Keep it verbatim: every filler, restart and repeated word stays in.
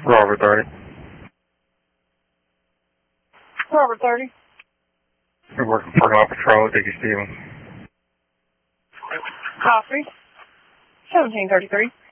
Robert thirty. Robert thirty. We're working for Law Patrol, Dickie Stevens. Copy. seventeen thirty-three.